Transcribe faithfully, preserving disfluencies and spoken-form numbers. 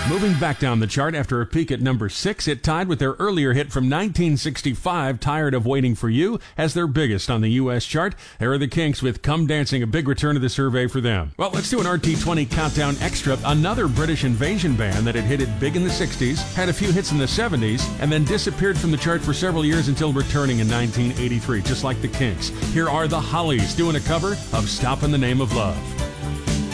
Moving back down the chart after a peak at number six, it tied with their earlier hit from nineteen sixty-five, Tired of Waiting for You, as their biggest on the U S chart. There are the Kinks with Come Dancing, a big return to the survey for them. Well, let's do an R T twenty Countdown Extra. Another British invasion band that had hit it big in the sixties, had a few hits in the seventies, and then disappeared from the chart for several years until returning in nineteen eighty-three, just like the Kinks. Here are the Hollies doing a cover of Stop in the Name of Love.